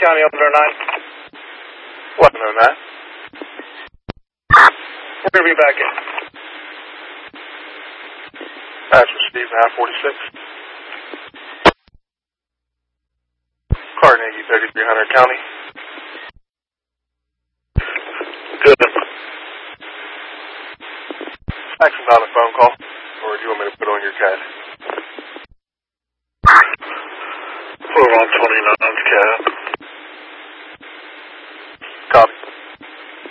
County 1109. 1109. We're going to be back in. Patch received, 946. Carnegie, 3300 County. Good. Action's on a phone call, or do you want me to put on your CAD? Put on 29's CAD.